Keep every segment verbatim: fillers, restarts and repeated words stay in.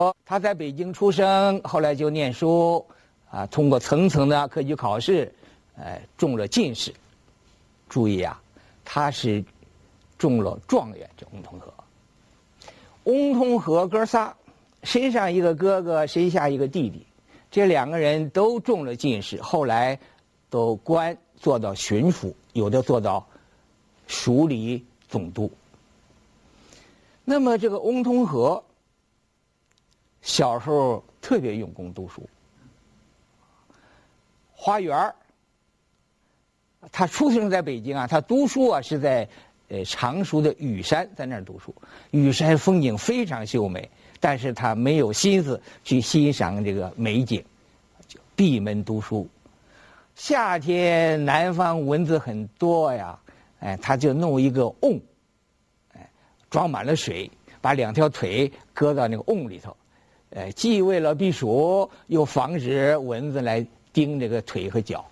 他在北京出生，后来就念书，啊，通过层层的科举考试，呃，中了进士。注意啊，他是中了状元，这翁同龢。翁同龢哥仨，身上一个哥哥，身下一个弟弟，这两个人都中了进士，后来都官做到巡抚，有的做到署理总督。那么这个翁同龢小时候特别用功读书，花园他出生在北京啊，他读书啊是在呃常熟的雨山，在那儿读书。雨山风景非常秀美，但是他没有心思去欣赏这个美景，就闭门读书。夏天南方蚊子很多呀，哎，他就弄一个瓮，哎，装满了水，把两条腿搁到那个瓮里头。呃，既为了避暑，又防止蚊子来叮这个腿和脚。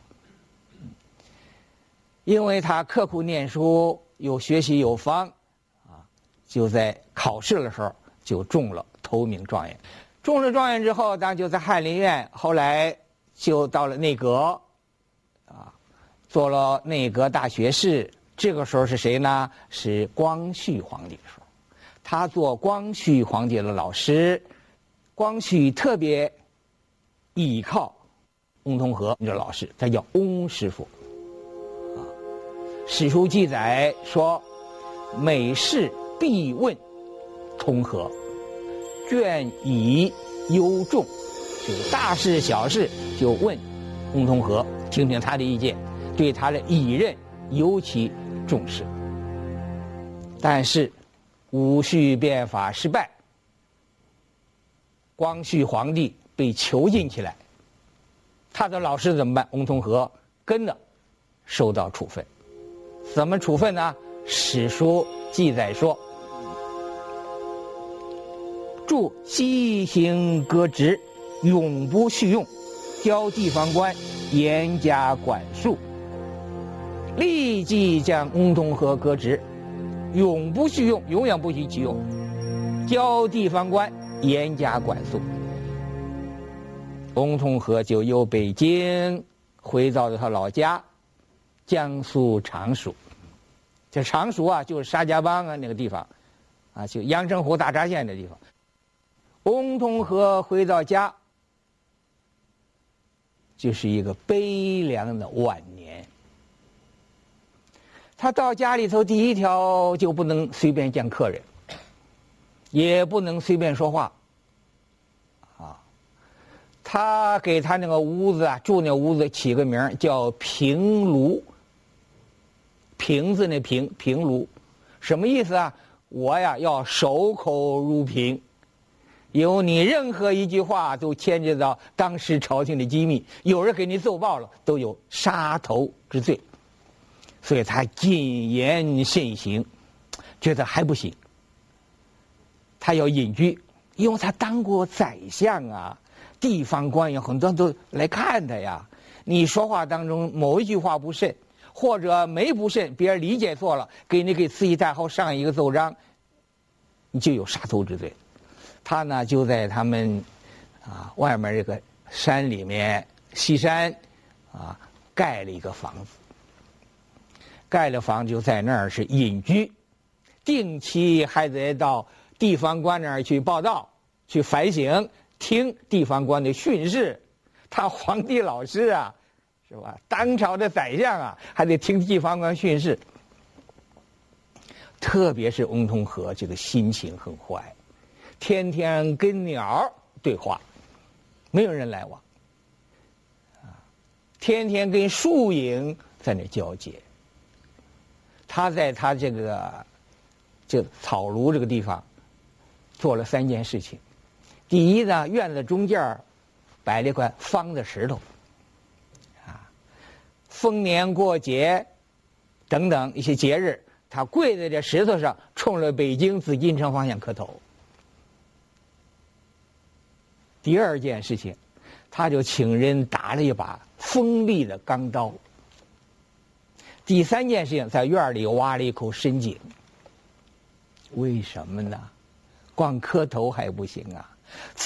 因为他刻苦念书，有学习有方，啊，就在考试的时候就中了头名状元。中了状元之后，当然就在翰林院，后来就到了内阁，啊，做了内阁大学士。这个时候是谁呢？是光绪皇帝的时候，他做光绪皇帝的老师。光绪特别倚靠翁同龢这老师，他叫翁师傅。啊，史书记载说，每事必问同龢，卷以忧重，就大事小事就问翁同龢，听听他的意见，对他的乙任尤其重视。但是戊戌变法失败，光绪皇帝被囚禁起来，他的老师怎么办？翁同龢跟着受到处分。怎么处分呢？史书记载说，著西行革职，永不叙用，交地方官严加管束。立即将翁同龢革职，永不叙用，永远不许启用，交地方官严加管束。翁同龢就由北京回到了他老家江苏常熟。这常熟啊，就是沙家浜啊那个地方，啊，就阳澄湖大闸县的地方。翁同龢回到家，就是一个悲凉的晚年。他到家里头，第一条就不能随便见客人，也不能随便说话。啊，他给他那个屋子啊，住那屋子起个名叫平炉。平字那平平炉，什么意思啊？我呀要守口如瓶，有你任何一句话都牵扯到当时朝廷的机密，有人给你奏报了，都有杀头之罪。所以他谨言慎行，觉得还不行，他要隐居，因为他当过宰相啊，地方官员很多都来看他呀。你说话当中某一句话不慎，或者没不慎，别人理解错了，给你给慈禧太后上一个奏章，你就有杀头之罪。他呢就在他们啊外面这个山里面西山啊盖了一个房子，盖了房就在那儿是隐居，定期还得到地方官那儿去报道，去反省，听地方官的训示。他皇帝老师啊，是吧？当朝的宰相啊，还得听地方官训示。特别是翁同龢这个心情很坏，天天跟鸟对话，没有人来往，啊，天天跟树影在那交接。他在他这个这草庐这个地方做了三件事情。第一呢，院子中间摆了一块方的石头，啊，逢年过节等等一些节日，他跪在这石头上，冲着北京紫禁城方向磕头。第二件事情，他就请人打了一把锋利的钢刀。第三件事情，在院里挖了一口深井。为什么呢？光磕头还不行啊，